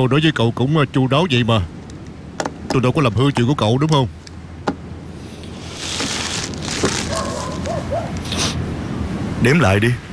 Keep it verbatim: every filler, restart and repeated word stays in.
Tôi nói với cậu cũng chu đáo vậy mà. Tôi đâu có làm hư chuyện của cậu đúng không? Đếm lại đi.